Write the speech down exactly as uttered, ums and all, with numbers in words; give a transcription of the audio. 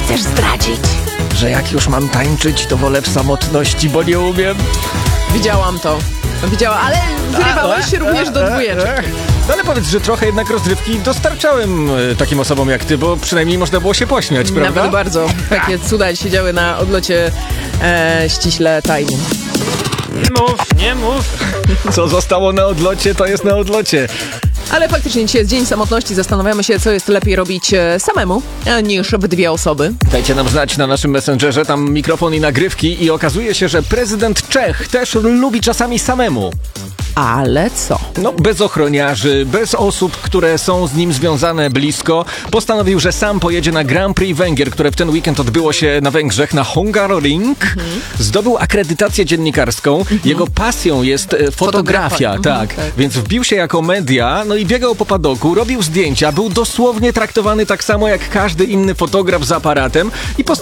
chcesz zdradzić? Że jak już mam tańczyć, to wolę w samotności, bo nie umiem. Widziałam to. Widziałam, ale wyrywałeś się również do dwójeczek. No ale powiedz, że trochę jednak rozrywki dostarczałem e, takim osobom jak ty, bo przynajmniej można było się pośmiać, prawda? Nawet bardzo. Takie cuda się działy na odlocie e, ściśle tajnym. Nie mów, nie mów. Co zostało na odlocie, to jest na odlocie. Ale faktycznie dzisiaj jest dzień samotności. Zastanawiamy się, co jest lepiej robić samemu, niż w dwie osoby. Dajcie nam znać na naszym Messengerze, tam mikrofon i nagrywki i okazuje się, że prezydent Czech też lubi czasami samemu. Ale co? No, bez ochroniarzy, bez osób, które są z nim związane blisko. Postanowił, że sam pojedzie na Grand Prix Węgier, które w ten weekend odbyło się na Węgrzech, na Hungaroring. Mhm. Zdobył akredytację dziennikarską. Mhm. Jego pasją jest e, fotografia, mhm, tak. tak. Więc wbił się jako media, no i biegał po padoku, robił zdjęcia, był dosłownie traktowany tak samo jak każdy inny fotograf z aparatem i